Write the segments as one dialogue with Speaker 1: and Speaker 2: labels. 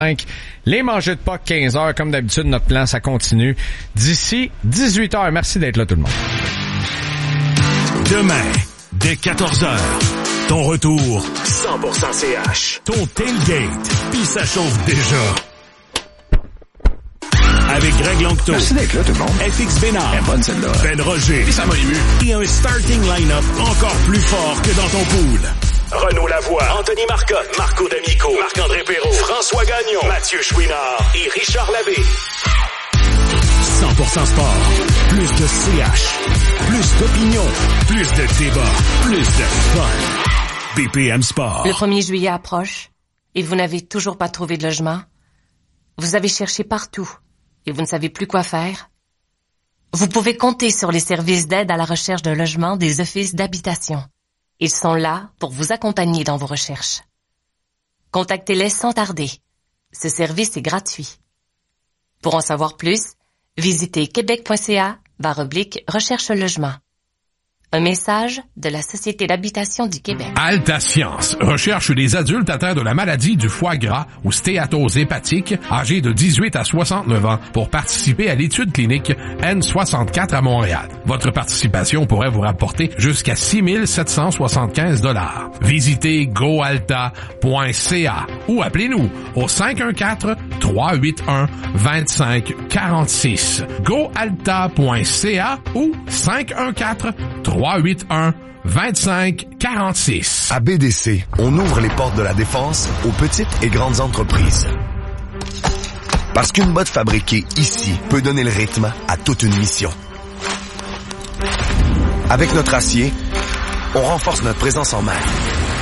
Speaker 1: Les mangeux de Pâques, 15h. Comme d'habitude, notre plan, ça continue d'ici 18h. Merci d'être là, tout le monde.
Speaker 2: Demain, dès 14h, ton retour 100% CH. Ton tailgate, puis ça chauffe déjà. Avec Greg Longto.
Speaker 3: Merci d'être là, tout le monde.
Speaker 2: FX Bénard.
Speaker 3: Elle est bonne, celle-là.
Speaker 2: Ben Roger.
Speaker 3: Et ça m'a ému.
Speaker 2: Et un starting line-up encore plus fort que dans ton pool. Renaud Lavoie, Anthony Marcotte, Marco D'Amico, Marc-André Perrault, François Gagnon, Mathieu Chouinard et Richard Labbé. 100% sport. Plus de CH. Plus d'opinion. Plus de débat. Plus de fun. BPM Sport.
Speaker 4: Le 1er juillet approche et vous n'avez toujours pas trouvé de logement. Vous avez cherché partout et vous ne savez plus quoi faire. Vous pouvez compter sur les services d'aide à la recherche d'un logement des offices d'habitation. Ils sont là pour vous accompagner dans vos recherches. Contactez-les sans tarder. Ce service est gratuit. Pour en savoir plus, visitez québec.ca/recherche logement. Un message de la Société d'habitation du Québec.
Speaker 5: Alta Science recherche des adultes atteints de la maladie du foie gras ou stéatose hépatique, âgés de 18 à 69 ans, pour participer à l'étude clinique N64 à Montréal. Votre participation pourrait vous rapporter jusqu'à 6 775 $. Visitez goalta.ca ou appelez-nous au 514-381-2546. goalta.ca ou 514-381-2546.
Speaker 6: À BDC, on ouvre les portes de la défense aux petites et grandes entreprises. Parce qu'une botte fabriquée ici peut donner le rythme à toute une mission. Avec notre acier, on renforce notre présence en mer.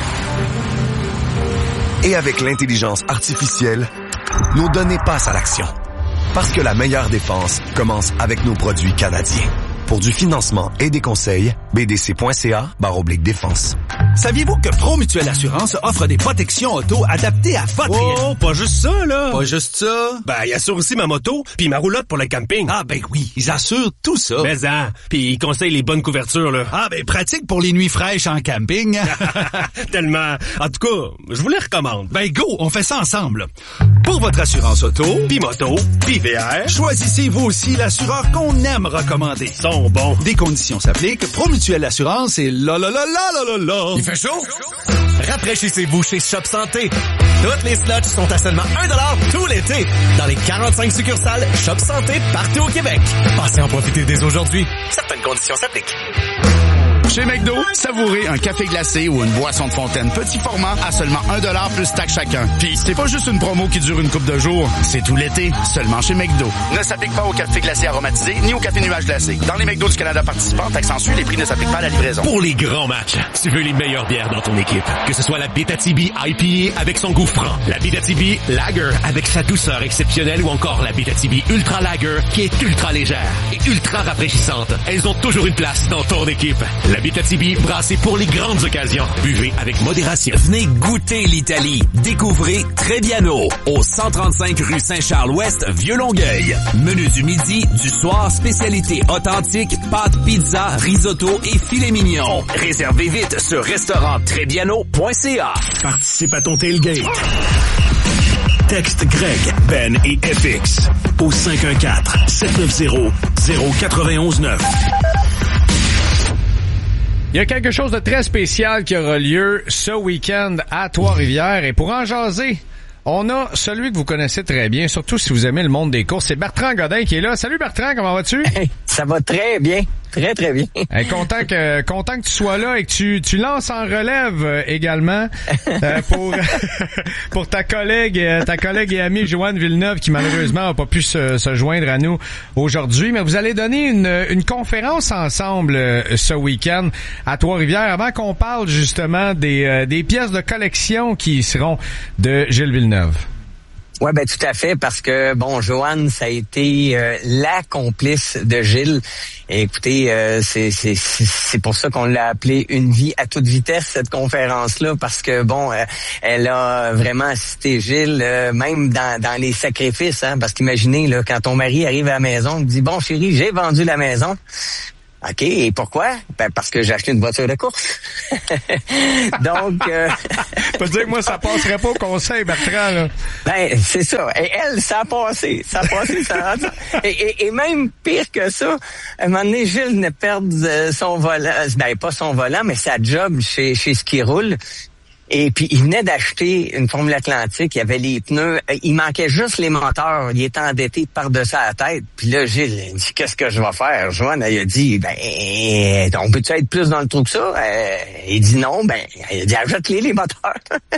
Speaker 6: Et avec l'intelligence artificielle, nos données passent à l'action. Parce que la meilleure défense commence avec nos produits canadiens. Pour du financement et des conseils, bdc.ca/défense.
Speaker 7: Saviez-vous que Promutuelle Assurance offre des protections auto adaptées à votre...
Speaker 8: Oh, pas juste ça, là!
Speaker 7: Pas juste ça?
Speaker 8: Ben, ils assurent aussi ma moto, puis ma roulotte pour le camping.
Speaker 7: Ah, ben oui, ils assurent tout ça.
Speaker 8: Mais puis ils conseillent les bonnes couvertures, là.
Speaker 7: Ah, ben pratique pour les nuits fraîches en camping.
Speaker 8: Tellement. En tout cas, je vous les recommande.
Speaker 7: Ben go, on fait ça ensemble. Pour votre assurance auto,
Speaker 8: puis moto, puis VR,
Speaker 7: choisissez vous aussi l'assureur qu'on aime recommander.
Speaker 8: Ils sont bons.
Speaker 7: Des conditions s'appliquent. Promutuelle Assurance et la.
Speaker 9: Il fait chaud? Rafraîchissez-vous chez Shop Santé. Toutes les slots sont à seulement 1$ tout l'été dans les 45 succursales Shop Santé partout au Québec. Passez en profiter dès aujourd'hui. Certaines conditions s'appliquent.
Speaker 10: Chez McDo, savourez un café glacé ou une boisson de fontaine petit format à seulement 1$ plus taxe chacun. Puis c'est pas juste une promo qui dure une couple de jours, c'est tout l'été, seulement chez McDo. Ne s'applique pas au café glacé aromatisé ni au café nuage glacé. Dans les McDo du Canada participants, taxe en sus, les prix ne s'appliquent pas à la livraison.
Speaker 11: Pour les grands matchs, tu veux les meilleures bières dans ton équipe. Que ce soit la Bétatibi IPA avec son goût franc, la Bétatibi Lager avec sa douceur exceptionnelle ou encore la Bétatibi Ultra Lager qui est ultra légère et ultra rafraîchissante. Elles ont toujours une place dans ton équipe. La Bétatibi, brassée pour les grandes occasions. Buvez avec modération.
Speaker 12: Venez goûter l'Italie. Découvrez Trebbiano, au 135 rue Saint-Charles-Ouest, Vieux-Longueuil. Menu du midi, du soir, spécialité authentique, pâtes, pizza, risotto et filet mignon. Réservez vite sur restauranttrebbiano.ca.
Speaker 2: Participe à ton tailgate. Texte Greg, Ben et FX au 514-790-0919.
Speaker 1: Il y a quelque chose de très spécial qui aura lieu ce week-end à Trois-Rivières. Et pour en jaser, on a celui que vous connaissez très bien, surtout si vous aimez le monde des courses. C'est Bertrand Godin qui est là. Salut Bertrand, comment vas-tu?
Speaker 13: Hey, ça va très bien. Très, très bien.
Speaker 1: Hey, content que tu sois là et que tu lances en relève également pour ta collègue et amie Joanne Villeneuve qui malheureusement n'a pas pu se joindre à nous aujourd'hui. Mais vous allez donner une conférence ensemble ce week-end à Trois-Rivières avant qu'on parle justement des pièces de collection qui seront de Gilles Villeneuve.
Speaker 13: Ouais, ben tout à fait, parce que bon, Joanne, ça a été la complice de Gilles. Et écoutez, c'est pour ça qu'on l'a appelé une vie à toute vitesse, cette conférence-là, parce que bon, elle a vraiment assisté Gilles, même dans les sacrifices, hein, parce qu'imaginez là, quand ton mari arrive à la maison, il dit bon chérie, j'ai vendu la maison. OK, et pourquoi? Ben, parce que j'ai acheté une voiture de course. Donc...
Speaker 1: Faut dire que moi, ça passerait pas au conseil, Bertrand, là.
Speaker 13: Ben, c'est ça. Et elle, ça a passé. Et même pire que ça, à un moment donné, Gilles venait perdre son volant. Ben, pas son volant, mais sa job chez Ski Roule. Et puis, il venait d'acheter une Formule Atlantique, il y avait les pneus, il manquait juste les moteurs, il était endetté par-dessus la tête. Puis là, Gilles, il dit, qu'est-ce que je vais faire? Joanne, elle a dit, ben, on peut-tu être plus dans le trou que ça? Il dit non, ben, il a dit, achète-les, les moteurs.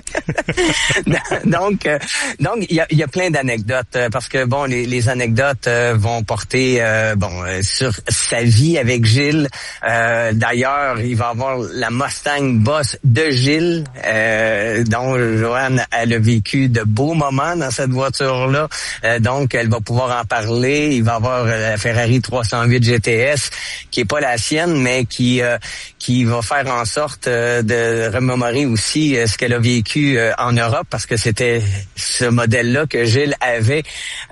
Speaker 13: Donc, il y a plein d'anecdotes, parce que, bon, les anecdotes vont porter, sur sa vie avec Gilles. D'ailleurs, il va avoir la Mustang Boss de Gilles, dont Joanne, elle a vécu de beaux moments dans cette voiture-là. Donc, elle va pouvoir en parler. Il va avoir la Ferrari 308 GTS, qui est pas la sienne, mais qui va faire en sorte de remémorer aussi ce qu'elle a vécu en Europe, parce que c'était ce modèle-là que Gilles avait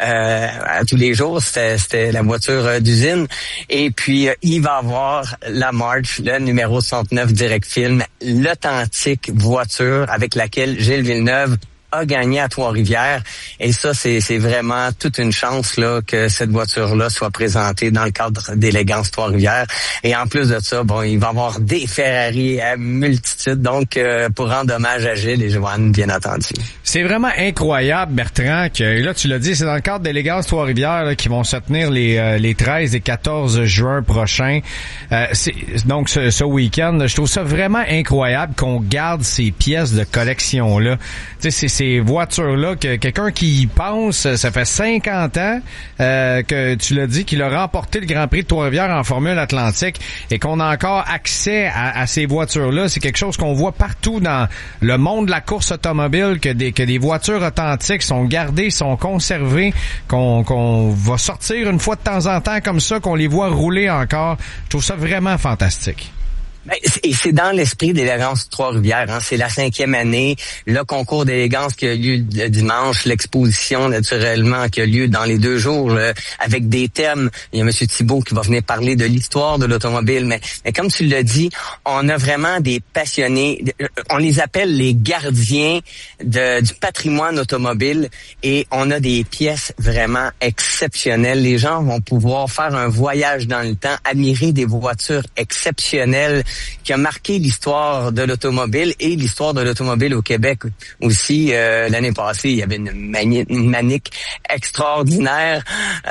Speaker 13: à tous les jours. C'était la voiture d'usine. Et puis, il va avoir la March, le numéro 69 Direct Film, l'authentique voiture avec laquelle Gilles Villeneuve a gagné à Trois-Rivières. Et ça, c'est vraiment toute une chance là que cette voiture-là soit présentée dans le cadre d'Élégance Trois-Rivières. Et en plus de ça, bon, il va y avoir des Ferrari à multitude. Donc, pour rendre hommage à Gilles et Joanne, bien entendu. C'est vraiment incroyable, Bertrand, que là, tu l'as dit, c'est dans le cadre d'Élégance Trois-Rivières là, qui vont se tenir les 13 et 14 juin prochains. Donc, ce week-end, je trouve ça vraiment incroyable qu'on garde ces pièces de collection-là. Tu sais, ces voitures-là, que quelqu'un qui y pense, ça fait 50 ans que tu l'as dit, qu'il a remporté le Grand Prix de Trois-Rivières en Formule Atlantique et qu'on a encore accès à ces voitures-là. C'est quelque chose qu'on voit partout dans le monde de la course automobile, que des voitures authentiques sont gardées, sont conservées, qu'on va sortir une fois de temps en temps comme ça, qu'on les voit rouler encore. Je trouve ça vraiment fantastique. Et c'est dans l'esprit d'Élégance Trois-Rivières. Hein. C'est la 5e année. Le concours d'élégance qui a lieu le dimanche, l'exposition naturellement qui a lieu dans les 2 jours avec des thèmes. Il y a M. Thibault qui va venir parler de l'histoire de l'automobile. Mais comme tu l'as dit, on a vraiment des passionnés. On les appelle les gardiens du patrimoine automobile et on a des pièces vraiment exceptionnelles. Les gens vont pouvoir faire un voyage dans le temps, admirer des voitures exceptionnelles qui a marqué l'histoire de l'automobile et l'histoire de l'automobile au Québec aussi. L'année passée, il y avait une manique extraordinaire.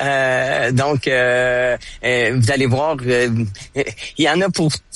Speaker 13: Donc, vous allez voir, il y en a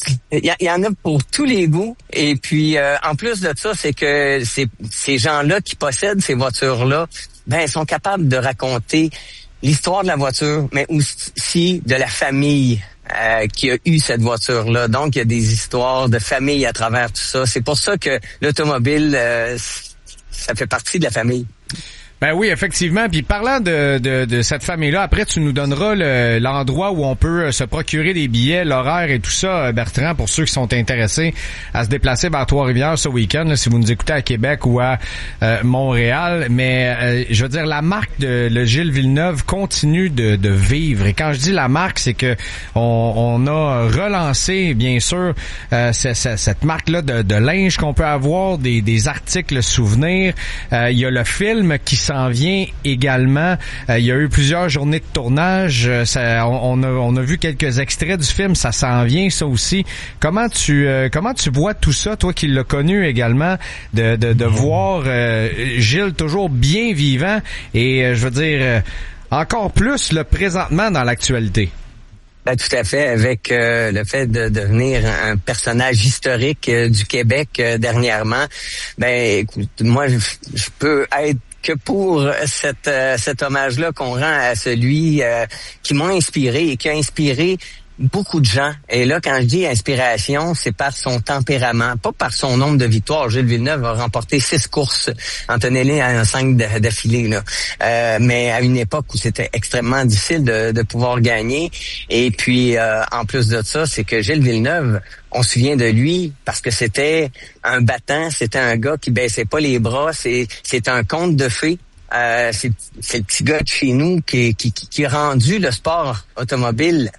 Speaker 13: pour tous les goûts. Et puis, en plus de ça, c'est que ces gens-là qui possèdent ces voitures-là, ben, sont capables de raconter l'histoire de la voiture, mais aussi de la famille qui a eu cette voiture-là. Donc, il y a des histoires de famille à travers tout ça. C'est pour ça que l'automobile, ça fait partie de la famille. Ben oui, effectivement. Puis parlant de cette famille-là, après tu nous donneras l'endroit où on peut se procurer des billets, l'horaire et tout ça, Bertrand, pour ceux qui sont intéressés à se déplacer vers Trois-Rivières ce week-end, là, si vous nous écoutez à Québec ou à Montréal. Mais je veux dire, la marque de le Gilles Villeneuve continue de vivre. Et quand je dis la marque, c'est que on a relancé, bien sûr, cette marque-là de linge qu'on peut avoir, des articles souvenirs. Il y a le film qui s'en vient également. Il y a eu plusieurs journées de tournage. On a vu quelques extraits du film. Ça s'en vient, ça aussi. Comment tu vois tout ça, toi qui l'as connu également, de voir Gilles toujours bien vivant et je veux dire encore plus le présentement dans l'actualité? Ben, tout à fait, avec le fait de devenir un personnage historique du Québec dernièrement. Ben, écoute, moi, je peux être que pour cet hommage-là qu'on rend à celui qui m'a inspiré et qui a inspiré beaucoup de gens. Et là, quand je dis inspiration, c'est par son tempérament, pas par son nombre de victoires. Gilles Villeneuve a remporté 6 courses, en tenez-les à 5 d'affilée, là. Mais à une époque où c'était extrêmement difficile de pouvoir gagner. Et puis, en plus de ça, c'est que Gilles Villeneuve, on se souvient de lui parce que c'était un battant, c'était un gars qui baissait pas les bras, c'est un conte de fées. C'est le petit gars de chez nous qui a rendu le sport automobile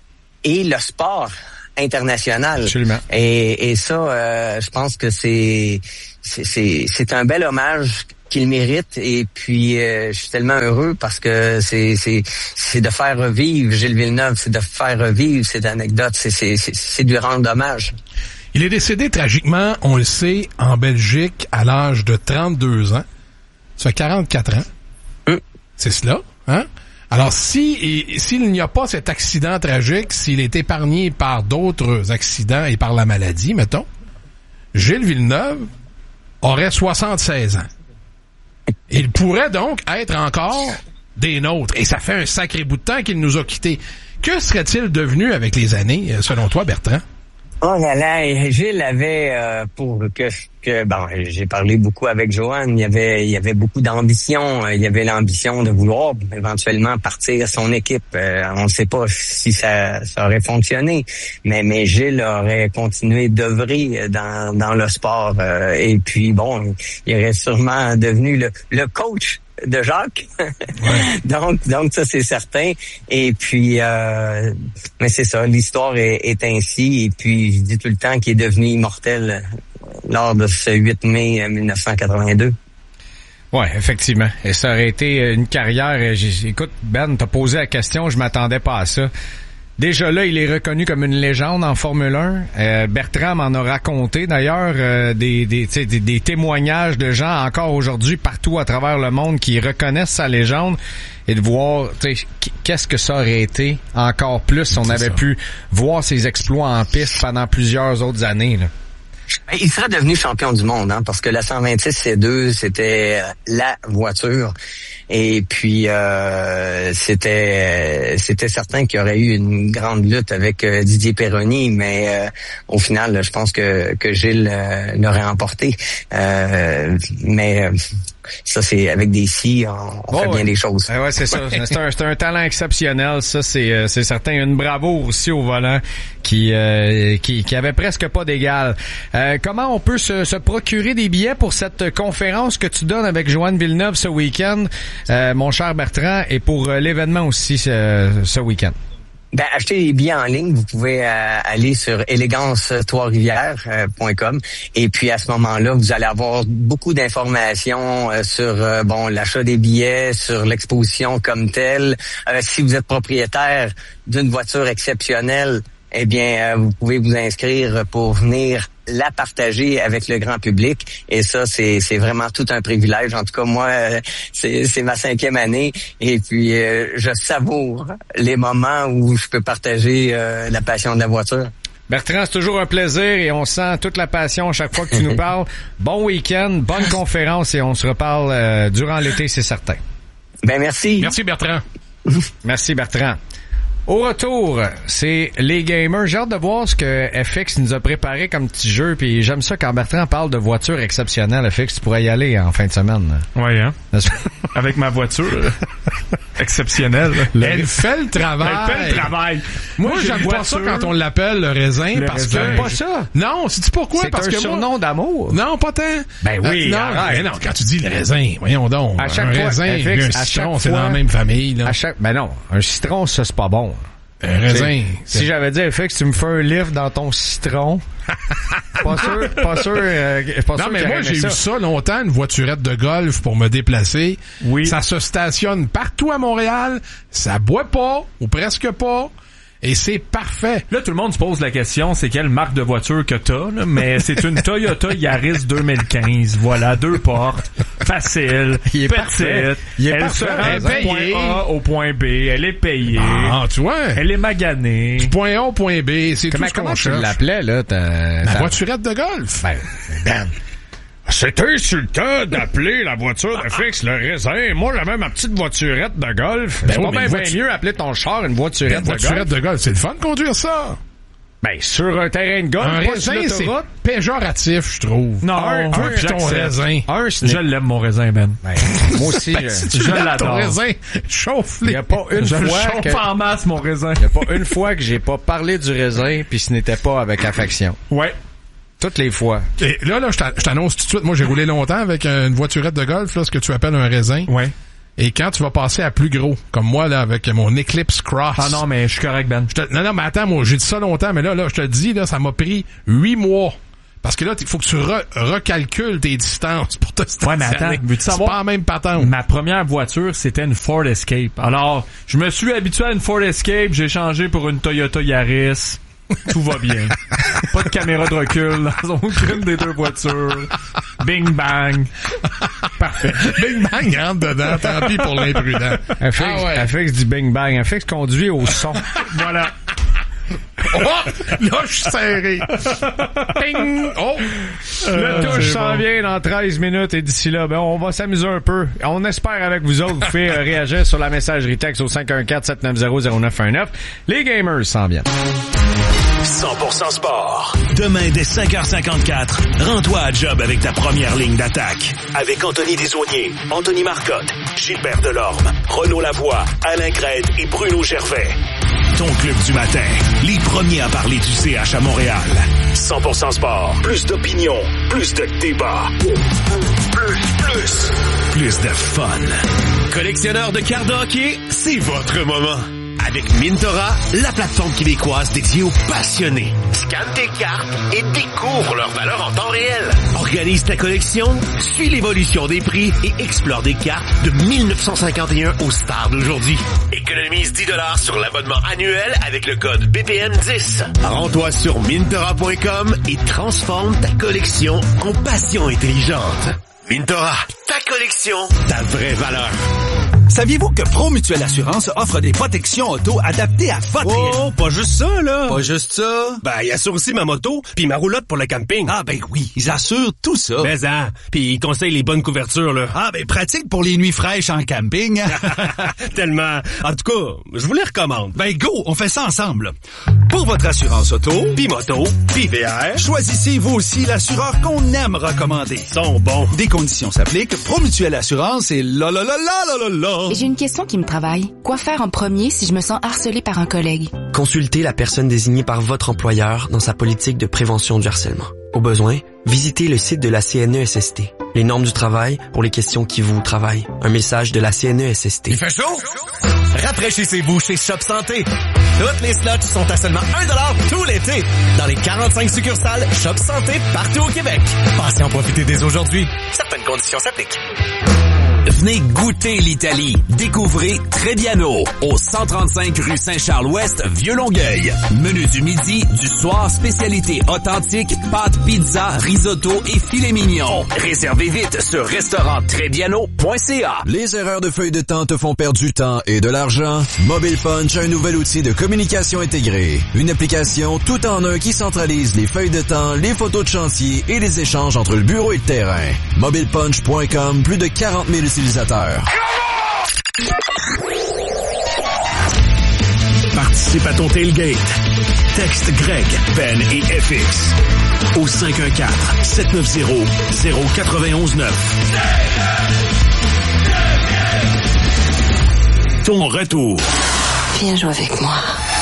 Speaker 13: et le sport international.
Speaker 1: Absolument.
Speaker 13: Et ça, je pense que c'est un bel hommage qu'il mérite. Et puis, je suis tellement heureux parce que c'est de faire revivre Gilles Villeneuve, c'est de faire revivre cette anecdote, c'est de lui rendre hommage.
Speaker 5: Il est décédé tragiquement, on le sait, en Belgique à l'âge de 32 ans. Ça fait 44 ans. C'est cela, hein? Alors, s'il n'y a pas cet accident tragique, s'il est épargné par d'autres accidents et par la maladie, mettons, Gilles Villeneuve aurait 76 ans. Il pourrait donc être encore des nôtres. Et ça fait un sacré bout de temps qu'il nous a quittés. Que serait-il devenu avec les années, selon toi, Bertrand?
Speaker 13: Oh là là, Gilles avait j'ai parlé beaucoup avec Joanne, il y avait beaucoup d'ambition, il y avait l'ambition de vouloir éventuellement partir son équipe. On ne sait pas si ça aurait fonctionné, mais Gilles aurait continué d'œuvrer dans le sport et puis bon, il aurait sûrement devenu le coach de Jacques. Ouais. donc ça c'est certain. Et puis mais c'est ça, l'histoire est ainsi. Et puis je dis tout le temps qu'il est devenu immortel lors de ce 8 mai 1982.
Speaker 1: Ouais, effectivement. Et ça aurait été une carrière. Écoute, Ben, t'as posé la question, je m'attendais pas à ça. Déjà là, il est reconnu comme une légende en Formule 1. Bertrand m'en a raconté d'ailleurs des témoignages de gens encore aujourd'hui partout à travers le monde qui reconnaissent sa légende et de voir qu'est-ce que ça aurait été encore plus si on avait pu voir ses exploits en piste pendant plusieurs autres années, là.
Speaker 13: Il serait devenu champion du monde, hein, parce que la 126 C2, c'était la voiture. Et puis c'était certain qu'il y aurait eu une grande lutte avec Didier Perroni, mais au final, je pense que Gilles l'aurait emporté. Mais ça, c'est avec des si, on fait bien les choses.
Speaker 1: Ouais, c'est ça. C'est un talent exceptionnel. Ça, c'est certain. Une bravoure aussi au volant qui avait presque pas d'égal. Comment on peut se procurer des billets pour cette conférence que tu donnes avec Joanne Villeneuve ce week-end, mon cher Bertrand, et pour l'événement aussi ce week-end?
Speaker 13: Ben, acheter les billets en ligne, vous pouvez aller sur elegancetroisrivières.com et puis à ce moment-là, vous allez avoir beaucoup d'informations sur l'achat des billets, sur l'exposition comme telle. Si vous êtes propriétaire d'une voiture exceptionnelle, eh bien, vous pouvez vous inscrire pour venir la partager avec le grand public. Et ça, c'est vraiment tout un privilège. En tout cas, moi, c'est ma 5e année. Et puis, je savoure les moments où je peux partager la passion de la voiture.
Speaker 1: Bertrand, c'est toujours un plaisir et on sent toute la passion à chaque fois que tu nous parles. Bon week-end, bonne conférence et on se reparle durant l'été, c'est certain.
Speaker 13: Ben, merci.
Speaker 5: Merci, Bertrand.
Speaker 1: Merci, Bertrand. Au retour, c'est les gamers. J'ai hâte de voir ce que FX nous a préparé comme petit jeu. Puis j'aime ça quand Bertrand parle de voitures exceptionnelles. FX, tu pourrais y aller en fin de semaine.
Speaker 3: Oui, hein? Avec ma voiture exceptionnelle.
Speaker 5: Elle fait le travail. Moi j'aime pas ça quand on l'appelle le raisin. Parce que
Speaker 1: pas ça.
Speaker 5: Non, sais-tu pourquoi? Parce que
Speaker 1: surnom d'amour.
Speaker 5: Non, pas tant.
Speaker 1: Ben oui.
Speaker 5: Non, quand tu dis le raisin, voyons donc.
Speaker 1: À chaque
Speaker 5: un
Speaker 1: fois,
Speaker 5: raisin et un citron, c'est dans la même famille. Là.
Speaker 1: Ben non, un citron, ça c'est pas bon.
Speaker 5: Un raisin.
Speaker 1: Si j'avais dit, FX, tu me fais un lift dans ton citron. Pas sûr.
Speaker 5: Non, mais moi, j'ai eu ça longtemps, une voiturette de golf pour me déplacer.
Speaker 3: Oui.
Speaker 5: Ça se stationne partout à Montréal. Ça boit pas, ou presque pas. Et c'est parfait.
Speaker 3: Là, tout le monde se pose la question, c'est quelle marque de voiture que t'as, là? Mais c'est une Toyota Yaris 2015. Voilà, 2 portes. Facile.
Speaker 1: Il est petite.
Speaker 3: Elle se rend du point A au point B. Elle est payée.
Speaker 5: Ah, tu vois.
Speaker 3: Elle est maganée.
Speaker 5: Du point A au point B. C'est tout ce qu'on cherche.
Speaker 1: Comment tu l'appelais, là?
Speaker 5: La voiturette de golf.
Speaker 1: Ben.
Speaker 14: C'est insultant d'appeler la voiture de FX le raisin. Moi, j'avais ma petite voiturette de golf.
Speaker 1: C'est pas bien mieux appeler ton char une voiturette de golf.
Speaker 5: Une voiturette de golf, c'est le fun de conduire ça.
Speaker 1: Ben, sur un terrain de golf,
Speaker 5: un raisin, c'est péjoratif, je trouve.
Speaker 3: Non,
Speaker 5: ton raisin.
Speaker 3: Je l'aime, mon raisin, Ben.
Speaker 1: Moi aussi,
Speaker 3: je l'adore.
Speaker 5: Ton raisin, chauffe-le.
Speaker 1: Il y a pas une fois
Speaker 3: que... en masse, mon raisin.
Speaker 1: Il y a pas une fois que j'ai pas parlé du raisin, puis ce n'était pas avec affection.
Speaker 3: Ouais.
Speaker 1: Toutes les fois.
Speaker 5: Et là, je t'annonce tout de suite. Moi, j'ai roulé longtemps avec une voiturette de golf, là, ce que tu appelles un raisin.
Speaker 3: Ouais.
Speaker 5: Et quand tu vas passer à plus gros, comme moi, là, avec mon Eclipse Cross.
Speaker 3: Ah non, mais je suis correct, Ben.
Speaker 5: Non, mais attends, moi, j'ai dit ça longtemps, mais là, je te dis, là, ça m'a pris 8 mois. Parce que là, il faut que tu recalcules tes distances pour te stationner.
Speaker 3: Ouais, mais attends, veux-tu savoir?
Speaker 5: C'est pas la même patente.
Speaker 3: Ma première voiture, c'était une Ford Escape. Alors, je me suis habitué à une Ford Escape, j'ai changé pour une Toyota Yaris. Tout va bien. Pas de caméra de recul dans aucune des deux voitures. Bing bang. Parfait.
Speaker 5: Bing bang rentre dedans, tant pis pour l'imprudent.
Speaker 1: FX dit bing bang. FX conduit au son.
Speaker 3: Voilà.
Speaker 5: Oh! Là, je suis serré. Ping! Oh!
Speaker 1: Le touche s'en
Speaker 3: bon.
Speaker 1: vient dans 13 minutes et d'ici là, on va s'amuser un peu. On espère avec vous autres, vous pouvez réagir sur la messagerie texte au 514-790-0919. Les gamers s'en viennent.
Speaker 2: 100% sport. Demain, dès 5h54, rends-toi à job avec ta première ligne d'attaque. Avec Anthony Desaulniers, Anthony Marcotte, Gilbert Delorme, Renaud Lavoie, Alain Crête et Bruno Gervais. Ton club du matin. Les premiers à parler du CH à Montréal. 100% sport. Plus d'opinion. Plus de débat. Plus de fun.
Speaker 11: Collectionneur de cartes de hockey, c'est votre moment. Avec Mintora, la plateforme québécoise dédiée aux passionnés. Scanne tes cartes et découvre leur valeur en temps réel. Organise ta collection, suis l'évolution des prix et explore des cartes de 1951 aux stars d'aujourd'hui. Économise 10$ sur l'abonnement annuel avec le code BPM10. Rends-toi sur Mintora.com et transforme ta collection en passion intelligente. Mintora, ta collection, ta vraie valeur.
Speaker 7: Saviez-vous que Pro Mutuelle Assurance offre des protections auto adaptées à votre risque?
Speaker 8: Oh, pas juste ça, là.
Speaker 7: Pas juste ça.
Speaker 8: Ben, il assure aussi ma moto puis ma roulotte pour le camping.
Speaker 7: Ah, ben oui, ils assurent tout ça.
Speaker 8: Mais puis ils conseillent les bonnes couvertures, là.
Speaker 7: Ah, ben pratique pour les nuits fraîches en camping.
Speaker 8: Tellement. En tout cas, je vous les recommande.
Speaker 7: Ben go, on fait ça ensemble. Pour votre assurance auto,
Speaker 8: Puis moto, puis VR,
Speaker 7: choisissez vous aussi l'assureur qu'on aime recommander.
Speaker 8: ils sont bons.
Speaker 7: Des conditions s'appliquent. Pro Mutuelle Assurance et la.
Speaker 15: J'ai une question qui me travaille. Quoi faire en premier si je me sens harcelée par un collègue?
Speaker 16: Consultez la personne désignée par votre employeur dans sa politique de prévention du harcèlement. Au besoin, visitez le site de la CNESST. Les normes du travail pour les questions qui vous travaillent. Un message de la CNESST.
Speaker 9: Il fait chaud? Rafraîchissez-vous chez Shop Santé. Toutes les slots sont à seulement 1$ tout l'été. Dans les 45 succursales Shop Santé partout au Québec. Passez en profiter dès aujourd'hui. Certaines conditions s'appliquent.
Speaker 12: Venez goûter l'Italie. Découvrez Trebbiano au 135 rue Saint-Charles-Ouest, Vieux-Longueuil. Menu du midi, du soir, spécialité authentique, pâtes, pizza, risotto et filet mignon. Réservez vite sur restauranttrebbiano.ca.
Speaker 17: Les erreurs de feuille de temps te font perdre du temps et de l'argent? Mobile Punch a un nouvel outil de communication intégrée. Une application tout en un qui centralise les feuilles de temps, les photos de chantier et les échanges entre le bureau et le terrain. MobilePunch.com, plus de 40 000 utilisateurs.
Speaker 2: Participe à ton tailgate. Texte Greg, Ben et FX au 514-790-0919. Ton retour.
Speaker 15: Viens jouer avec moi.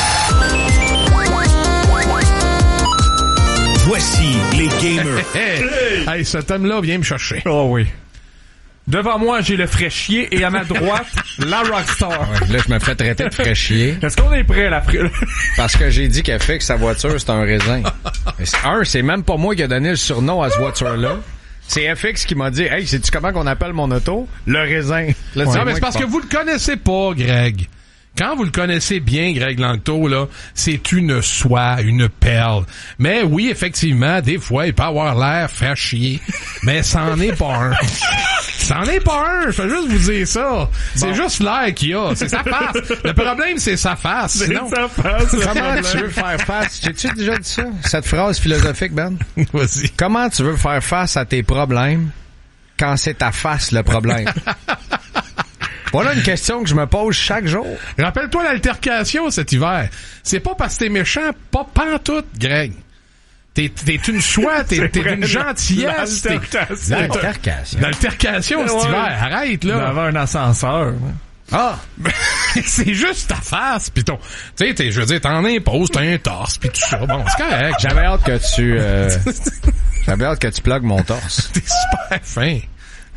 Speaker 2: Voici les gamers.
Speaker 5: Hey, ce thème-là vient me chercher.
Speaker 3: Oh oui. Devant moi, j'ai le fraîchier et à ma droite, la Rockstar.
Speaker 1: Ouais, là, je me fais traiter de fraîchier.
Speaker 3: Est-ce qu'on est prêt à la
Speaker 1: Parce que j'ai dit qu'elle fait que sa voiture, c'est un raisin. C'est même pas moi qui a donné le surnom à cette voiture-là. C'est FX qui m'a dit, hey, sais-tu comment qu'on appelle mon auto? Le raisin. Là,
Speaker 5: Non, mais c'est parce que vous le connaissez pas, Greg. Quand vous le connaissez bien, Greg Langto, là, c'est une soie, une perle. Mais oui, effectivement, des fois, il peut avoir l'air faire chier. Mais c'en est pas un. C'en est pas un. Je vais juste vous dire ça. C'est juste l'air qu'il y a. C'est sa face. Le problème, c'est sa face. Sinon...
Speaker 3: sa face.
Speaker 1: Comment tu veux faire face? J'ai-tu déjà dit ça? Cette phrase philosophique, Ben?
Speaker 5: Vas-y.
Speaker 1: Comment tu veux faire face à tes problèmes quand c'est ta face le problème? Voilà une question que je me pose chaque jour.
Speaker 5: Rappelle-toi l'altercation cet hiver. C'est pas parce que t'es méchant, pas pantoute, Greg. T'es une soie, t'es une gentillesse. L'altercation cet hiver. Arrête, là.
Speaker 3: Il y avait un ascenseur.
Speaker 5: Ah! C'est juste ta face, pis ton... Tu sais, je veux dire, t'en imposes, t'as un torse, pis tout ça. Bon, c'est correct.
Speaker 1: J'avais hâte que tu... J'avais hâte que tu plugues mon torse.
Speaker 5: T'es super fin.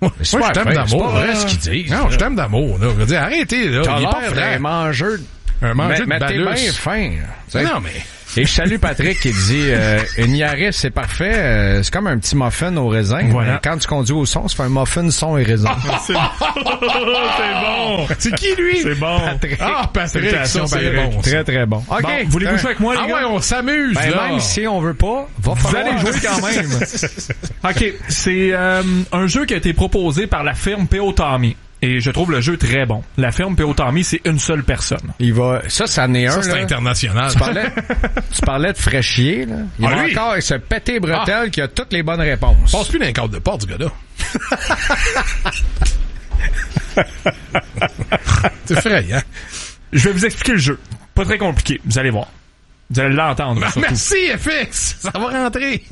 Speaker 5: je t'aime d'amour.
Speaker 1: C'est pas vrai ce qu'ils disent.
Speaker 5: Non, je t'aime d'amour. Là. Je veux dire, arrêtez, là.
Speaker 1: T'as
Speaker 5: Il est pas
Speaker 1: l'air
Speaker 5: franc.
Speaker 1: d'un mangeur.
Speaker 5: Un mangeur de
Speaker 1: t'es
Speaker 5: balus.
Speaker 1: bien fin.
Speaker 5: Non, mais...
Speaker 1: Et je salue Patrick qui dit une Yaris, c'est parfait. C'est comme un petit muffin au raisin.
Speaker 3: Voilà.
Speaker 1: Quand tu conduis au son, c'est un muffin son et raisin.
Speaker 3: C'est bon.
Speaker 5: C'est qui, lui?
Speaker 3: C'est bon.
Speaker 1: Patrick.
Speaker 5: Patrick, ça, c'est
Speaker 3: Patrick.
Speaker 5: bon.
Speaker 1: Très, très bon. OK.
Speaker 3: Bon, voulez-vous jouer avec moi, les gars?
Speaker 5: Ah ouais, on s'amuse, là.
Speaker 1: Même si on veut pas,
Speaker 3: Vous allez jouer quand même. OK. C'est un jeu qui a été proposé par la firme P.O. Tommy. Et je trouve le jeu très bon. La firme P.O. Tommy, c'est une seule personne.
Speaker 1: Ça en est un.
Speaker 5: Ça, c'est
Speaker 1: là.
Speaker 5: international.
Speaker 1: Tu parlais de fraîchier, là. Il va
Speaker 5: lui?
Speaker 1: encore se péter bretelles qui a toutes les bonnes réponses.
Speaker 5: Passe plus dans les cadres de porte, ce gars-là. C'est effrayant.
Speaker 3: Je vais vous expliquer le jeu. Pas très compliqué. Vous allez voir. Vous allez l'entendre.
Speaker 5: Ben,
Speaker 3: surtout.
Speaker 5: merci, FX. Ça va rentrer.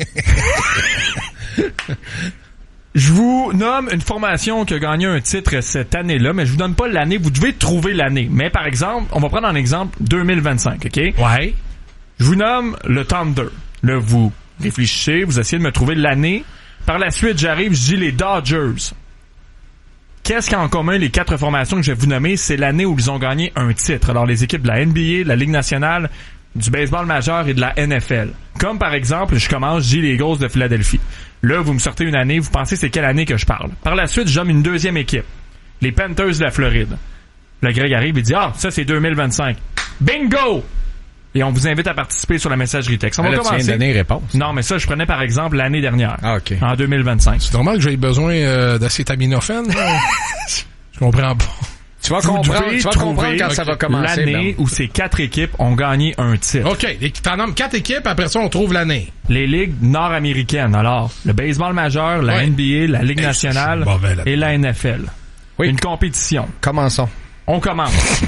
Speaker 3: Je vous nomme une formation qui a gagné un titre cette année-là, mais je vous donne pas l'année. Vous devez trouver l'année. Mais par exemple, on va prendre en exemple 2025, OK?
Speaker 5: Ouais.
Speaker 3: Je vous nomme le Thunder. Là, vous réfléchissez, vous essayez de me trouver l'année. Par la suite, j'arrive, je dis les Dodgers. Qu'est-ce qu'en commun les 4 formations que je vais vous nommer? C'est l'année où ils ont gagné un titre. Alors, les équipes de la NBA, de la Ligue nationale, du baseball majeur et de la NFL. Comme par exemple, je commence, je dis les Eagles de Philadelphie. Là, vous me sortez une année, vous pensez c'est quelle année que je parle. Par la suite, je nomme une deuxième équipe. Les Panthers de la Floride. Là, Greg arrive et dit, ça c'est 2025. Bingo! Et on vous invite à participer sur la messagerie texte. On va commencer.
Speaker 1: Tu viens de donner réponse.
Speaker 3: Non, mais ça, je prenais par exemple l'année dernière.
Speaker 1: Ah, OK.
Speaker 3: En 2025.
Speaker 5: C'est normal que j'aie besoin d'acétaminophène. Je comprends pas.
Speaker 1: Tu vas comprendre quand ça va commencer.
Speaker 3: L'année où ces 4 équipes ont gagné un titre.
Speaker 5: OK. T'en nommes 4 équipes, après ça, on trouve l'année.
Speaker 3: Les ligues nord-américaines. Alors, le baseball majeur, la NBA, la Ligue nationale et la NFL.
Speaker 1: Oui.
Speaker 3: Une compétition.
Speaker 1: Commençons.
Speaker 3: On commence.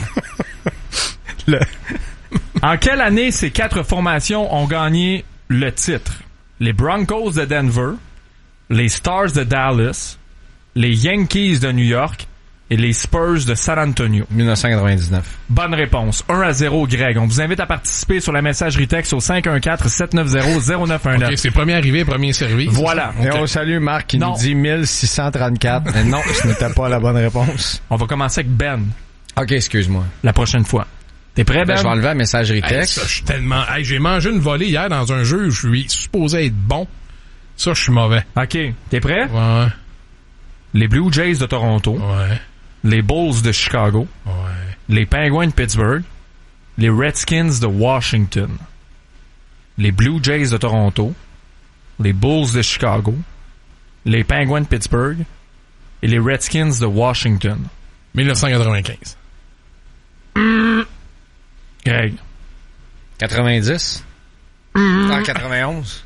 Speaker 3: En quelle année ces 4 formations ont gagné le titre? Les Broncos de Denver, les Stars de Dallas, les Yankees de New York et les Spurs de San Antonio.
Speaker 1: 1999.
Speaker 3: Bonne réponse. 1-0, Greg. On vous invite à participer sur la messagerie texte au 514-790-0919.
Speaker 5: OK, c'est premier arrivé, premier servi.
Speaker 3: Voilà.
Speaker 1: Et on salue Marc qui nous dit 1634. Mais non, ce n'était pas la bonne réponse.
Speaker 3: On va commencer avec Ben.
Speaker 1: OK, excuse-moi.
Speaker 3: La prochaine fois. T'es prêt, Ben?
Speaker 1: Je vais enlever la messagerie texte.
Speaker 5: Ça, je suis tellement... j'ai mangé une volée hier dans un jeu où je suis supposé être bon. Ça, je suis mauvais.
Speaker 3: OK. T'es prêt?
Speaker 5: Ouais.
Speaker 3: Les Blue Jays de Toronto.
Speaker 5: Ouais.
Speaker 3: Les Bulls de Chicago.
Speaker 5: Ouais.
Speaker 3: Les Penguins de Pittsburgh. Les Redskins de Washington. Les Blue Jays de Toronto. Les Bulls de Chicago. Les Penguins de Pittsburgh. Et les Redskins de Washington.
Speaker 5: 1995.
Speaker 3: Greg.
Speaker 1: 90. En 91.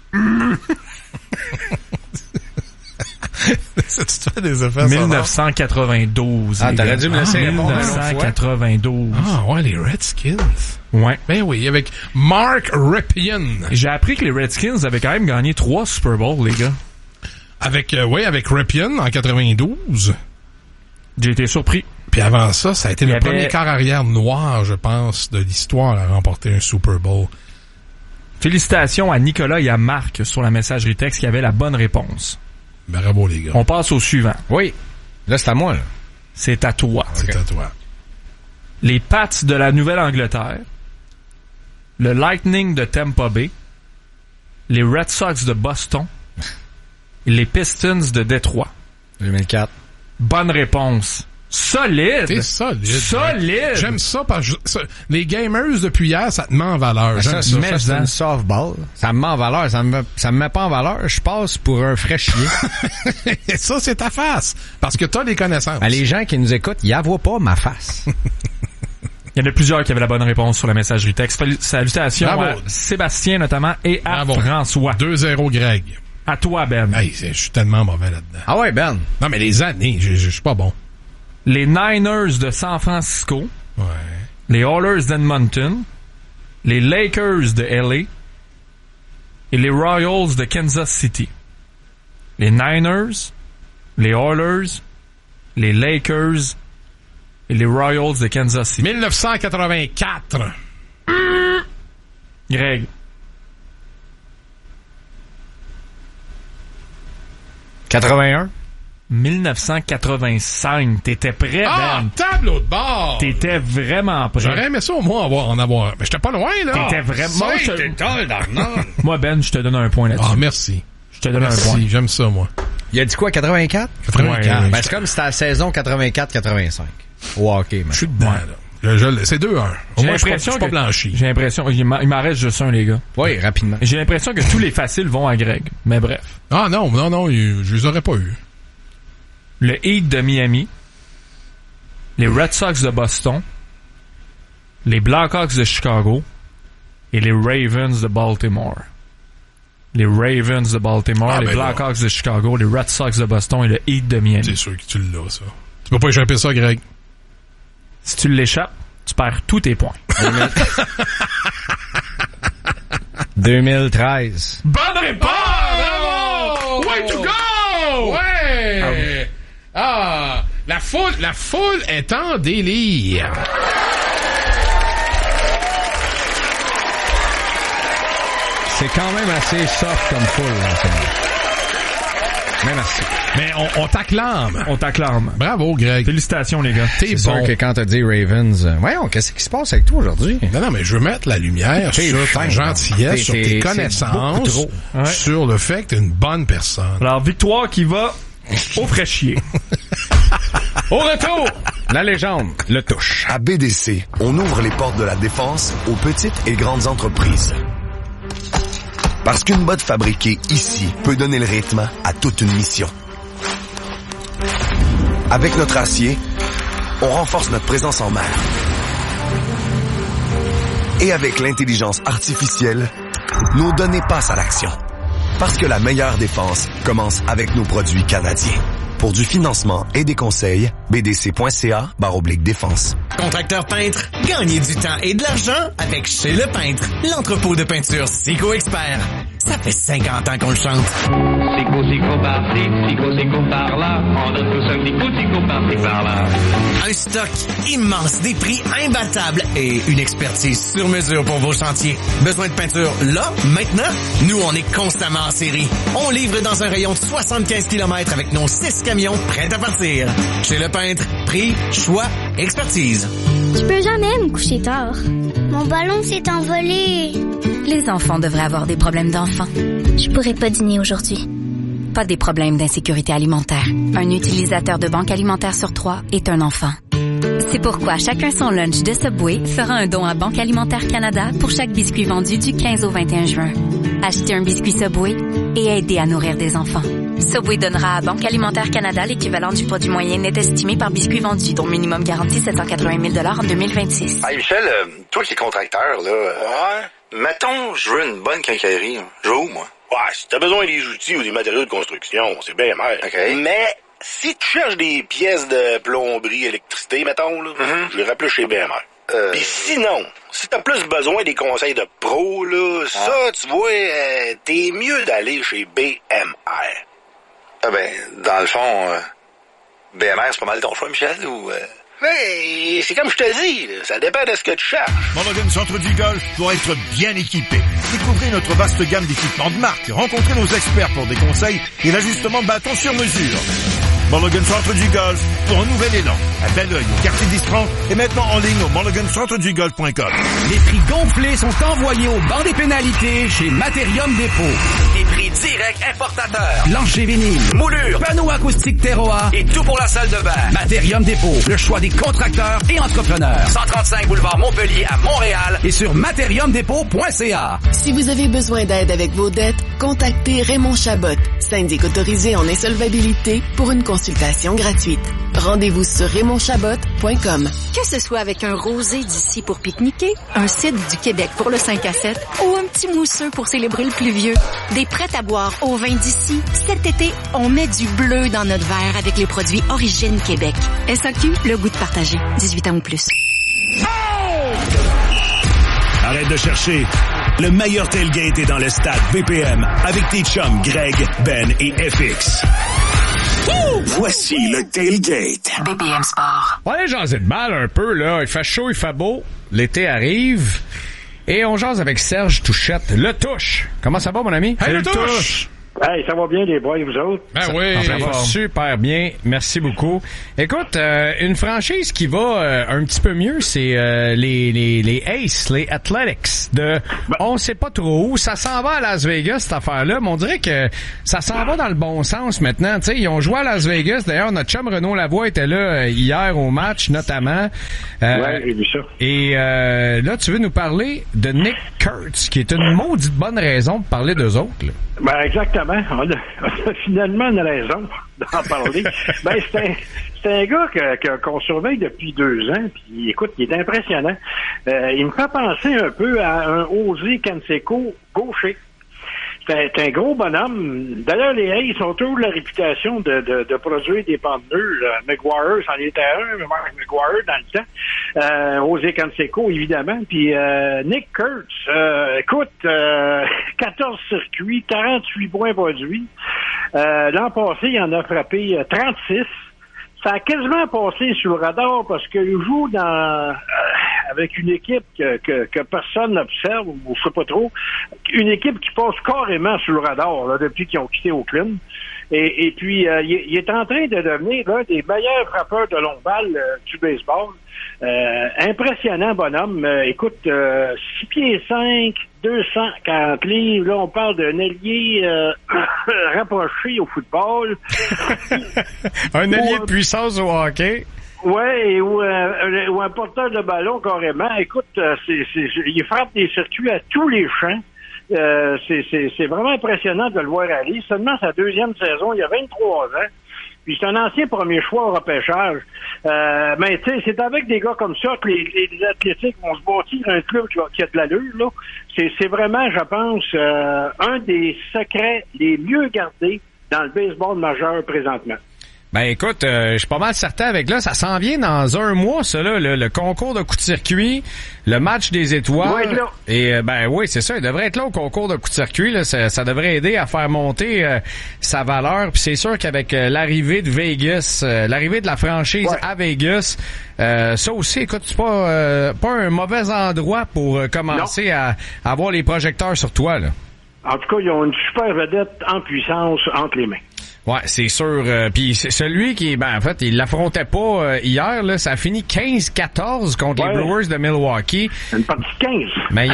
Speaker 5: Ça, tu te fais des effets
Speaker 3: 1992.
Speaker 1: Ah, t'aurais dû me laisser répondre
Speaker 3: 1992.
Speaker 5: Ah, ouais, les Redskins.
Speaker 3: Ouais.
Speaker 5: Ben oui, avec Mark Rypien.
Speaker 3: J'ai appris que les Redskins avaient quand même gagné 3 Super Bowls, les gars.
Speaker 5: Avec Rypien en 92.
Speaker 3: J'ai été surpris.
Speaker 5: Puis avant ça, ça a été le premier quart arrière noir, je pense, de l'histoire à remporter un Super Bowl.
Speaker 3: Félicitations à Nicolas et à Marc sur la messagerie texte qui avait la bonne réponse.
Speaker 5: Bravo, les gars.
Speaker 3: On passe au suivant.
Speaker 1: Oui. Là, c'est à moi, là.
Speaker 3: C'est à toi.
Speaker 5: C'est à toi.
Speaker 3: Les Pats de la Nouvelle-Angleterre. Le Lightning de Tampa Bay. Les Red Sox de Boston. Et les Pistons de Détroit.
Speaker 1: 2004.
Speaker 3: Bonne réponse. Solide!
Speaker 5: T'es solide.
Speaker 3: Solide!
Speaker 5: J'aime ça parce que les gamers depuis hier, ça te met en valeur.
Speaker 1: Ça, c'est une softball. Ça me met en valeur. Ça me met pas en valeur. Je passe pour un fraîchier.
Speaker 5: Ça, c'est ta face. Parce que t'as des connaissances.
Speaker 1: Les gens qui nous écoutent, ils la voient pas ma face.
Speaker 3: Il y en a plusieurs qui avaient la bonne réponse sur la messagerie texte. Salutations à Sébastien notamment et à François.
Speaker 5: 2-0 Greg.
Speaker 3: À toi, Ben.
Speaker 5: Hey, je suis tellement mauvais là-dedans.
Speaker 1: Ah ouais, Ben?
Speaker 5: Non, mais les années, je suis pas bon.
Speaker 3: Les Niners de San Francisco.
Speaker 5: Ouais.
Speaker 3: Les Oilers d'Edmonton. Les Lakers de LA. Et les Royals de Kansas City. Les Niners, les Oilers, les Lakers et les Royals de Kansas City.
Speaker 5: 1984.
Speaker 3: Greg.
Speaker 1: 81.
Speaker 3: 1985. T'étais prêt, Ben?
Speaker 5: Tableau de bord!
Speaker 3: T'étais vraiment prêt.
Speaker 5: J'aurais aimé ça au moins en avoir. Mais j'étais pas loin, là.
Speaker 3: T'étais vraiment...
Speaker 14: Moi,
Speaker 3: Moi, Ben, je te donne un point là-dessus.
Speaker 5: Ah, merci.
Speaker 3: Je te donne un point.
Speaker 5: J'aime ça, moi.
Speaker 1: Il a dit quoi, 84?
Speaker 5: 84.
Speaker 1: Ouais. Ben, c'est comme si c'était la saison 84-85. Au hockey, man.
Speaker 5: Je suis dedans, là. C'est 2-1. Au moins, je suis pas blanchi.
Speaker 3: J'ai l'impression... Il m'en reste juste un, les gars.
Speaker 1: Oui, rapidement.
Speaker 3: J'ai l'impression que tous les faciles vont à Greg. Mais bref.
Speaker 5: Ah non, je les aurais pas eu.
Speaker 3: Le Heat de Miami, les Red Sox de Boston, les Blackhawks de Chicago et les Ravens de Baltimore. Les Ravens de Baltimore, les Blackhawks de Chicago, les Red Sox de Boston et le Heat de Miami.
Speaker 5: C'est sûr que tu l'as, ça. Tu peux pas échapper ça, Greg.
Speaker 3: Si tu l'échappes, tu perds tous tes points.
Speaker 1: 2013.
Speaker 5: Bonne réponse! Bravo! Way to go! Ouais! Ah! La foule est en délire.
Speaker 1: C'est quand même assez soft comme foule, là. Mais merci.
Speaker 5: Mais on t'acclame.
Speaker 3: On t'acclame.
Speaker 5: Bravo, Greg.
Speaker 3: Félicitations, les gars.
Speaker 1: C'est sûr que quand t'as dit Ravens... voyons, qu'est-ce qui se passe avec toi aujourd'hui?
Speaker 5: Non, mais je veux mettre la lumière sur ta gentillesse, sur tes connaissances, sur le fait que t'es une bonne personne.
Speaker 3: Alors, victoire qui va au fraîchier.
Speaker 1: Au retour, la légende le touche.
Speaker 6: À BDC, on ouvre les portes de la défense aux petites et grandes entreprises. Parce qu'une botte fabriquée ici peut donner le rythme à toute une mission. Avec notre acier, on renforce notre présence en mer. Et avec l'intelligence artificielle, nos données passent à l'action. Parce que la meilleure défense commence avec nos produits canadiens. Pour du financement et des conseils, bdc.ca/défense.
Speaker 9: Contracteur peintre, gagnez du temps et de l'argent avec Chez Le Peintre, l'entrepôt de peinture Sico Expert. Ça fait 50 ans qu'on le chante.
Speaker 18: Sico par-ci, Sico par-là, on donne tous un petit coup de Sico par-ci par-là.
Speaker 9: Un stock immense, des prix imbattables et une expertise sur mesure pour vos chantiers. Besoin de peinture là, maintenant? Nous, on est constamment en série. On livre dans un rayon de 75 km avec nos 6 camions prêts à partir. Chez Le Peintre, prix, choix, expertise.
Speaker 19: Je peux jamais me coucher tard. Mon ballon s'est envolé.
Speaker 15: Les enfants devraient avoir des problèmes d'enfants.
Speaker 19: Je pourrais pas dîner aujourd'hui.
Speaker 15: Pas des problèmes d'insécurité alimentaire. Un utilisateur de banque alimentaire sur 3 est un enfant. C'est pourquoi Chacun son lunch de Subway fera un don à Banque Alimentaire Canada pour chaque biscuit vendu du 15 au 21 juin. Achetez un biscuit Subway et aidez à nourrir des enfants. Subway donnera à Banque Alimentaire Canada l'équivalent du produit moyen net estimé par biscuit vendu, dont minimum garanti 780 000 $ en 2026.
Speaker 20: Hey Michel, toi qui es contracteur, là, mettons, je veux une bonne quincaillerie. Je veux où, moi?
Speaker 8: Ouais, si t'as besoin des outils ou des matériaux de construction, c'est bien mal.
Speaker 20: Okay.
Speaker 8: Mais si tu cherches des pièces de plomberie, électricité, mettons, là, je les rappelle chez BMR. Puis sinon, si t'as plus besoin des conseils de pro, là, ça, tu vois, t'es mieux d'aller chez BMR.
Speaker 20: Ah ben, dans le fond, BMR, c'est pas mal ton choix, Michel, ou...
Speaker 8: Mais c'est comme je te dis, là, ça dépend de ce que tu cherches.
Speaker 21: Mulligan Centre du Golf doit être bien équipé. Découvrez notre vaste gamme d'équipements de marque. Rencontrez nos experts pour des conseils et l'ajustement de bâton sur mesure. Mulligan Centre du Golf pour un nouvel élan. À Belleuil, au quartier d'Istran et maintenant en ligne au mulligancentredugolf.com.
Speaker 7: Les prix gonflés sont envoyés au banc des pénalités chez Materium Dépôt.
Speaker 9: Des prix directs importateurs.
Speaker 7: Plancher vinyle,
Speaker 9: Moulure,
Speaker 7: panneaux acoustiques Terroir
Speaker 9: et tout pour la salle de bain.
Speaker 7: Materium Dépôt, le choix des contracteurs et entrepreneurs.
Speaker 9: 135 boulevard Montpellier à Montréal
Speaker 7: et sur materiumdépôt.ca.
Speaker 22: Si vous avez besoin d'aide avec vos dettes, contactez Raymond Chabot, syndic autorisé en insolvabilité pour une consultation gratuite. Rendez-vous sur RaymondChabot.com.
Speaker 15: Que ce soit avec un rosé d'ici pour pique-niquer, un cidre du Québec pour le 5 à 7 ou un petit mousseux pour célébrer le pluvieux, des prêts à boire au vin d'ici, cet été, on met du bleu dans notre verre avec les produits Origine Québec. SAQ, le goût de partager. 18 ans ou plus.
Speaker 2: Arrête de chercher. Le meilleur tailgate est dans le stade BPM avec tes chums Greg, Ben et FX. Voici le tailgate.
Speaker 15: BPM Sport.
Speaker 1: On va jaser de balle un peu, là. Il fait chaud, il fait beau. L'été arrive. Et on jase avec Serge Touchette. Le Touche. Comment ça va, mon ami?
Speaker 5: Hey, le Touche!
Speaker 4: Hey, ça va bien, les boys, vous autres?
Speaker 1: Ben oui, ça va super bien. Merci beaucoup. Écoute, une franchise qui va un petit peu mieux, c'est les Aces, les Athletics. On sait pas trop où. Ça s'en va à Las Vegas, cette affaire-là, mais on dirait que ça s'en va dans le bon sens maintenant. Tu sais, ils ont joué à Las Vegas. D'ailleurs, notre chum Renaud Lavoie était là hier au match, notamment.
Speaker 4: Ouais, j'ai vu ça.
Speaker 1: Et là, tu veux nous parler de Nick Kurtz, qui est une maudite bonne raison de parler d'eux autres, là.
Speaker 4: Ben, exactement. On a finalement une raison d'en parler. Ben, c'est un gars qu'on surveille depuis 2 ans, puis écoute, il est impressionnant. Il me fait penser un peu à un José Canseco gaucher. C'est un gros bonhomme. D'ailleurs, les Aces ont toujours la réputation de produire des pneus. McGuire, c'en était un, Mark McGuire dans le temps. José Canseco, évidemment. Puis Nick Kurtz, écoute, 14 circuits, 48 points produits. L'an passé, il en a frappé 36. Ça a quasiment passé sur le radar parce qu'il joue avec une équipe que personne n'observe, ou je sais pas trop, une équipe qui passe carrément sur le radar là, depuis qu'ils ont quitté Oakland. Et puis, il est en train de devenir l'un des meilleurs frappeurs de longue balle du baseball. Impressionnant bonhomme. Écoute, 6 pieds 5, 240 livres. Là, on parle d'un ailier rapproché au football.
Speaker 1: Un ailier de puissance au hockey.
Speaker 4: Ouais, ou un porteur de ballon carrément. Écoute, il frappe des circuits à tous les champs. C'est vraiment impressionnant de le voir aller. Seulement sa 2e saison, il a 23 ans. Puis c'est un ancien premier choix au repêchage. Mais tu sais, c'est avec des gars comme ça que les athlétiques vont se bâtir un club qui a de l'allure, là. C'est vraiment, je pense, un des secrets les mieux gardés dans le baseball majeur présentement.
Speaker 1: Ben écoute, je suis pas mal certain avec là, ça s'en vient dans 1 mois, ça là, le concours de coup de circuit, le match des étoiles.
Speaker 4: Ouais, là.
Speaker 1: Et ben oui, c'est ça, il devrait être là au concours de coup de circuit, là, ça devrait aider à faire monter sa valeur. Puis c'est sûr qu'avec l'arrivée de Vegas, l'arrivée de la franchise à Vegas, ça aussi, écoute, c'est pas un mauvais endroit pour commencer à avoir les projecteurs sur toi, là.
Speaker 4: En tout cas, ils ont une super vedette en puissance entre les mains.
Speaker 1: Ouais, c'est sûr. Puis celui qui, en fait, il l'affrontait pas hier, là, ça a fini 15-14 contre les Brewers de Milwaukee.
Speaker 4: Une partie 15.
Speaker 1: Mais il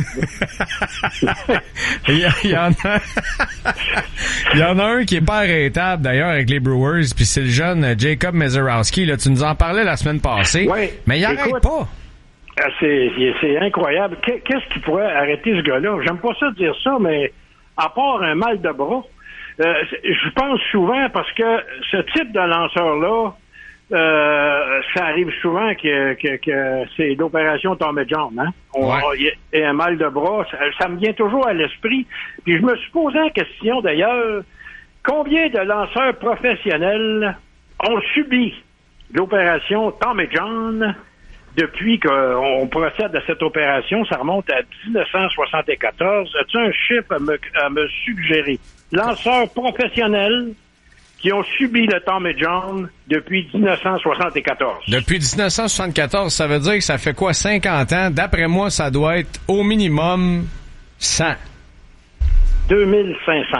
Speaker 1: y en a un qui est pas arrêtable d'ailleurs avec les Brewers, puis c'est le jeune Jacob Mezerowski. Là, tu nous en parlais la semaine passée.
Speaker 4: Ouais.
Speaker 1: Mais il arrête pas.
Speaker 4: C'est incroyable. Qu'est-ce qui pourrait arrêter ce gars-là? J'aime pas ça dire ça, mais à part un mal de bras, je pense souvent parce que ce type de lanceur-là, ça arrive souvent que c'est l'opération Tommy John, hein? Et un mal de bras, ça me vient toujours à l'esprit. Puis je me suis posé la question d'ailleurs, combien de lanceurs professionnels ont subi l'opération Tommy John depuis qu'on procède à cette opération? Ça remonte à 1974. As-tu un chiffre à me suggérer? Lanceurs professionnels qui ont subi le Tommy John depuis 1974.
Speaker 1: Depuis 1974, ça veut dire que ça fait quoi, 50 ans? D'après moi, ça doit être au minimum 100.
Speaker 4: 2500.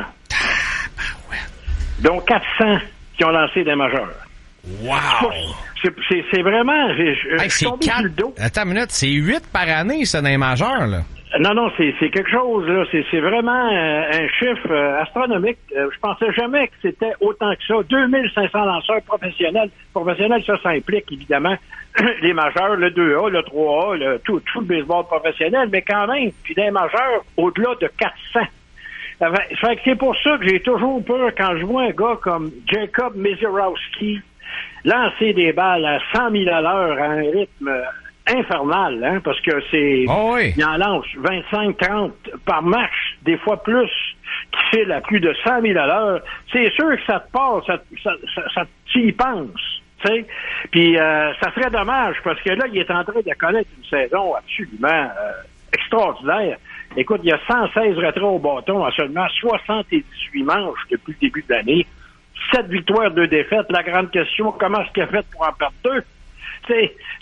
Speaker 4: Donc 400 qui ont lancé des majeurs.
Speaker 1: Wow!
Speaker 4: C'est vraiment...
Speaker 1: Hey, c'est 4. Attends une minute, c'est 8 par année, ça, dans les majeurs, là.
Speaker 4: Non, c'est quelque chose, là. C'est vraiment un chiffre astronomique. Je pensais jamais que c'était autant que ça. 2500 lanceurs professionnels. Professionnels, ça implique, évidemment, les majeurs, le 2A, le 3A, tout le baseball professionnel, mais quand même, puis des majeurs au-delà de 400. Fait que c'est pour ça que j'ai toujours peur quand je vois un gars comme Jacob Mezerowski lancer des balles à 100 000 à l'heure à un rythme infernal, hein, parce que c'est... Il en lance 25-30 par match, des fois plus, qui file à plus de 100 000 à l'heure. C'est sûr que ça te passe, tu y penses, tu sais. Puis ça serait dommage, parce que là, il est en train de connaître une saison absolument extraordinaire. Écoute, il y a 116 retraits au bâton à seulement 78 manches depuis le début de l'année. 7 victoires, 2 défaites. La grande question, comment est-ce qu'il a fait pour en perdre 2?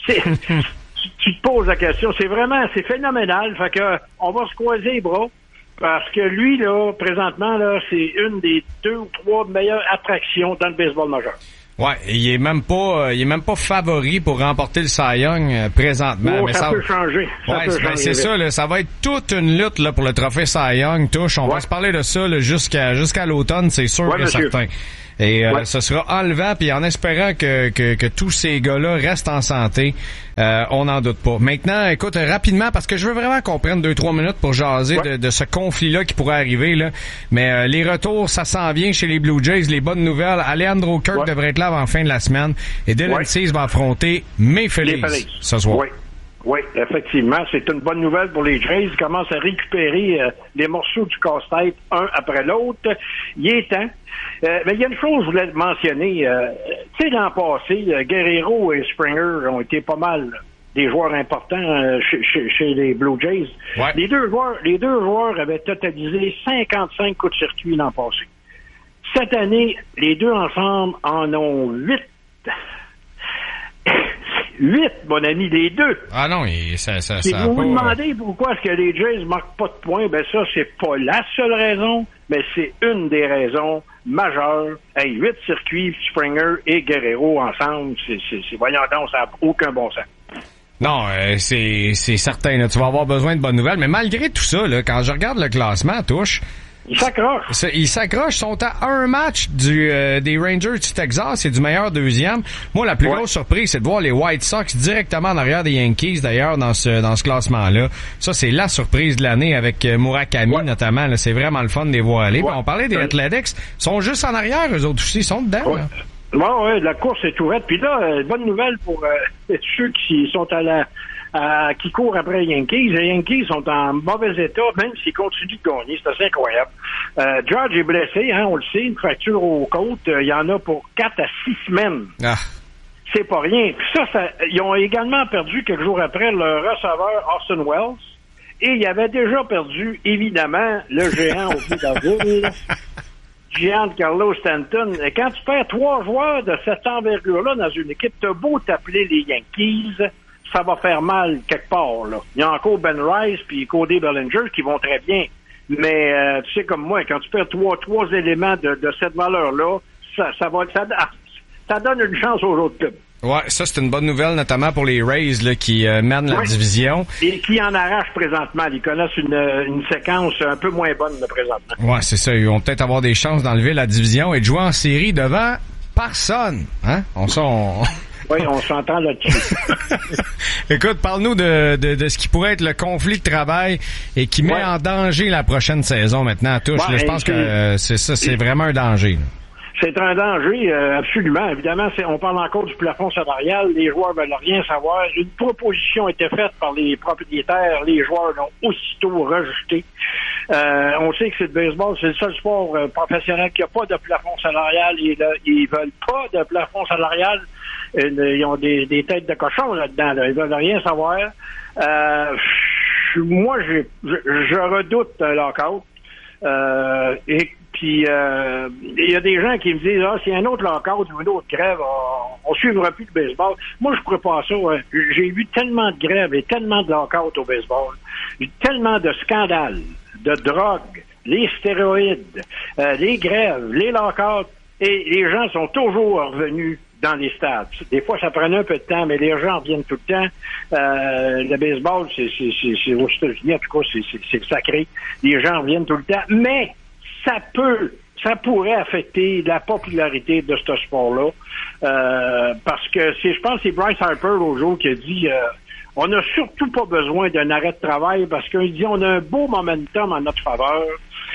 Speaker 4: Tu te poses la question. C'est phénoménal. Fait que, on va se croiser les bras. Parce que lui, là, présentement, là, c'est une des 2 ou 3 meilleures attractions dans le baseball majeur.
Speaker 1: Ouais, il est même pas favori pour remporter le Cy Young présentement.
Speaker 4: Oh,
Speaker 1: mais
Speaker 4: ça peut changer.
Speaker 1: C'est ça, là, ça va être toute une lutte là pour le trophée Cy Young. Touche, on va se parler de ça là, jusqu'à l'autonne, c'est sûr et certain. Et ce sera enlevant, puis en espérant que tous ces gars-là restent en santé, on n'en doute pas. Maintenant, écoute, rapidement, parce que je veux vraiment qu'on prenne 2-3 minutes pour jaser de ce conflit-là qui pourrait arriver, là. Mais les retours, ça s'en vient chez les Blue Jays. Les bonnes nouvelles, Alejandro Kirk devrait être là avant fin de la semaine. Et Dylan Cease va affronter May Phillies ce soir.
Speaker 4: Oui, effectivement, c'est une bonne nouvelle pour les Jays. Ils commencent à récupérer les morceaux du casse-tête un après l'autre. Il est temps. Mais il y a une chose que je voulais mentionner. Tu sais, l'an passé, Guerrero et Springer ont été pas mal des joueurs importants chez les Blue Jays. Ouais. Les deux joueurs avaient totalisé 55 coups de circuit l'an passé. Cette année, les deux ensemble en ont 8. 8, mon ami, les deux.
Speaker 1: Ah non, ça
Speaker 4: si vous vous demandez pourquoi est-ce que les Jays marquent pas de points, ben ça, c'est pas la seule raison, mais c'est une des raisons majeures. 8 circuits, Springer et Guerrero ensemble, c'est voyons donc, ça n'a aucun bon sens.
Speaker 1: Non, c'est certain, là, tu vas avoir besoin de bonnes nouvelles, mais malgré tout ça, là, quand je regarde le classement, Touche,
Speaker 4: ils s'accrochent.
Speaker 1: Ils s'accrochent, sont à un match des Rangers du Texas et du meilleur deuxième. Moi, la plus grosse surprise, c'est de voir les White Sox directement en arrière des Yankees, d'ailleurs, dans ce classement-là. Ça, c'est la surprise de l'année avec Murakami, notamment. Là, c'est vraiment le fun de les voir aller. On parlait des Athletics. Ils sont juste en arrière, eux autres aussi. Ils sont dedans.
Speaker 4: Oui, la course est ouverte. Puis là, bonne nouvelle pour ceux qui sont qui courent après les Yankees. Les Yankees sont en mauvais état, même s'ils continuent de gagner. C'est assez incroyable. George est blessé, hein, on le sait, une fracture aux côtes. Il y en a pour 4 à 6 semaines. Ah. C'est pas rien. Puis ça, ils ont également perdu quelques jours après le receveur Austin Wells. Et ils avaient déjà perdu, évidemment, le géant au bout d'avril. Giancarlo Stanton. Et quand tu perds 3 joueurs de cette envergure-là dans une équipe, t'as beau t'appeler les Yankees, ça va faire mal quelque part, là. Il y a encore Ben Rice puis Cody Bellinger qui vont très bien. Mais tu sais comme moi, quand tu perds trois éléments de cette valeur-là, ça donne une chance aux autres clubs.
Speaker 1: Ouais, ça c'est une bonne nouvelle, notamment pour les Rays là, qui mènent la division.
Speaker 4: Et qui en arrachent présentement. Ils connaissent une séquence un peu moins bonne là, présentement.
Speaker 1: Ouais, c'est ça. Ils vont peut-être avoir des chances d'enlever la division et de jouer en série devant personne. Hein?
Speaker 4: Oui, on s'entend là-dessus.
Speaker 1: Écoute, parle-nous de ce qui pourrait être le conflit de travail et qui met en danger la prochaine saison maintenant. Touche, là, je pense que c'est vraiment un danger. Là.
Speaker 4: C'est un danger, absolument. Évidemment, on parle encore du plafond salarial. Les joueurs veulent rien savoir. Une proposition a été faite par les propriétaires. Les joueurs l'ont aussitôt rejeté. On sait que c'est le baseball, c'est le seul sport professionnel qui n'a pas de plafond salarial. Ils veulent pas de plafond salarial. Ils ont des têtes de cochon là-dedans. Là. Ils veulent rien savoir. Moi, je redoute un lockout. Et puis, il y a des gens qui me disent, s'il y a un autre lockout ou une autre grève, on suivra plus le baseball. Moi, je ne crois pas ça. Hein. J'ai vu tellement de grèves et tellement de lockouts au baseball. Tellement de scandales, de drogue, les stéroïdes, les grèves, les lockouts. Et les gens sont toujours revenus dans les stades. Des fois, ça prenait un peu de temps, mais les gens reviennent tout le temps. Le baseball, c'est aux États-Unis, en tout cas, c'est sacré. Les gens reviennent tout le temps. Mais ça pourrait affecter la popularité de ce sport-là. Parce que je pense que c'est Bryce Harper au jour qui a dit on n'a surtout pas besoin d'un arrêt de travail parce qu'il dit on a un beau momentum en notre faveur.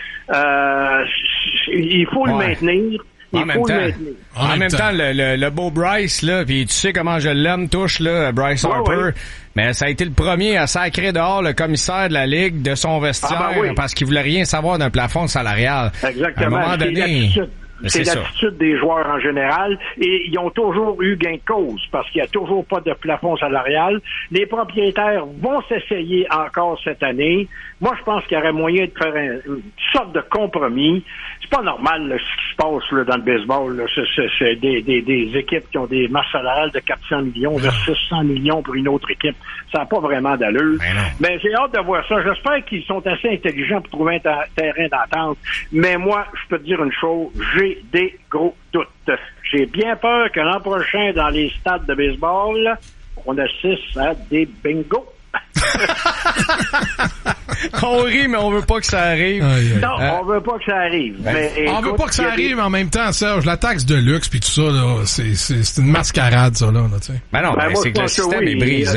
Speaker 4: Il faut le maintenir.
Speaker 1: En même temps, le beau Bryce, là, puis tu sais comment je l'aime, Touche, là, Bryce Harper, mais ça a été le premier à sacrer dehors le commissaire de la Ligue de son vestiaire parce qu'il voulait rien savoir d'un plafond salarial.
Speaker 4: Exactement.
Speaker 1: À un moment donné...
Speaker 4: C'est l'attitude des joueurs en général. Et ils ont toujours eu gain de cause parce qu'il n'y a toujours pas de plafond salarial. Les propriétaires vont s'essayer encore cette année. Moi, je pense qu'il y aurait moyen de faire une sorte de compromis. C'est pas normal là, ce qui se passe là, dans le baseball. Là. C'est des équipes qui ont des masses salariales de 400 millions versus 100 millions pour une autre équipe. Ça n'a pas vraiment d'allure. Mais j'ai hâte de voir ça. J'espère qu'ils sont assez intelligents pour trouver un terrain d'entente. Mais moi, je peux te dire une chose, j'ai des gros doutes. J'ai bien peur que l'an prochain, dans les stades de baseball, on assiste à des bingos.
Speaker 1: On rit, mais on veut pas que ça arrive.
Speaker 4: Non, on veut pas que ça arrive. Mais,
Speaker 5: on veut pas que ça arrive, mais en même temps, Serge, la taxe de luxe puis tout ça, là, c'est une mascarade, ça, là, tu sais.
Speaker 1: Ben non, c'est que le système est brisé.